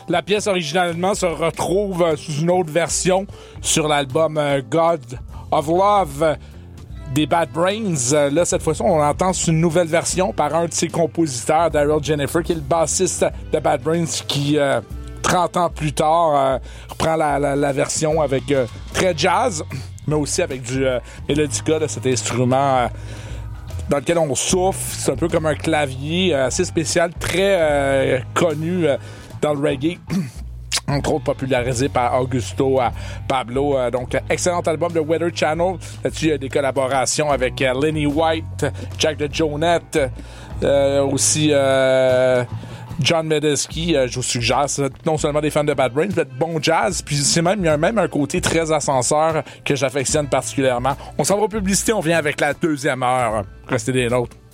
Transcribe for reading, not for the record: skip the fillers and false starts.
La pièce originalement se retrouve sous une autre version sur l'album God of Love des Bad Brains. Là, cette fois-ci, on entend une nouvelle version par un de ses compositeurs, Daryl Jennifer, qui est le bassiste de Bad Brains, qui, 30 ans plus tard, reprend la version avec très jazz, mais aussi avec du mélodica, là, cet instrument dans lequel on souffle. C'est un peu comme un clavier assez spécial, très connu dans le reggae. Entre autres popularisé par Augusto Pablo. Donc, excellent album de Weather Channel. Là-dessus, il y a des collaborations avec Lenny White, Jack de Jonette, aussi John Medeski. Je vous suggère, c'est non seulement des fans de Bad Brains, mais de bon jazz. Puis il y a même un côté très ascenseur que j'affectionne particulièrement. On s'en va aux publicités, on vient avec la deuxième heure. Restez des nôtres.